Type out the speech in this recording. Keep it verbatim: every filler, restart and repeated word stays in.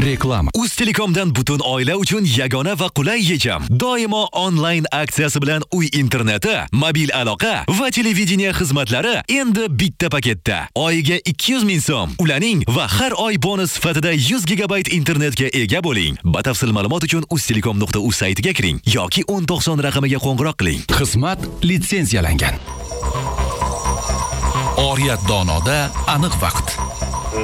Reklama. Uztelecomdan butun oila uchun yagona va qulay yechim. Doimo onlayn aksiyasi bilan uy interneti, mobil aloqa va televideniye xizmatlari endi bitta paketda. Oyiga ikki yuz ming so'm. Ulaning va har oy bonus sifatida yuz gigabayt internetga ega bo'ling. Batafsil ma'lumot uchun uztelecom nuqta uz saytiga kiring yoki o'n to'qson raqamiga qo'ng'iroq qiling. Xizmat litsenziyalangan. Oriyat donoda aniq vaqt.